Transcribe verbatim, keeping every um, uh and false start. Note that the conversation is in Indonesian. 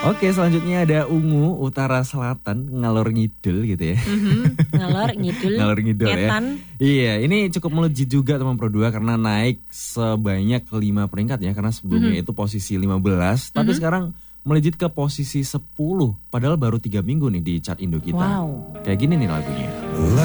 Oke, selanjutnya ada Ungu Utara Selatan ngalor ngidul gitu ya. Mm-hmm. Ngalor ngidul. Ngalor ngidul Ngetan. ya. Iya, ini cukup melejit juga teman Pro dua karena naik sebanyak lima peringkat ya, karena sebelumnya mm-hmm. itu posisi lima belas, mm-hmm. tapi sekarang melejit ke posisi sepuluh padahal baru tiga minggu nih di chart Indo kita. Wow. Kayak gini nih lagunya.